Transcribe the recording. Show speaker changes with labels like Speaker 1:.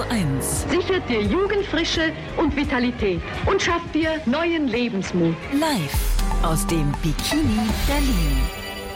Speaker 1: 1.
Speaker 2: Sichert dir Jugendfrische und Vitalität und schafft dir neuen Lebensmut.
Speaker 1: Live aus dem Bikini Berlin.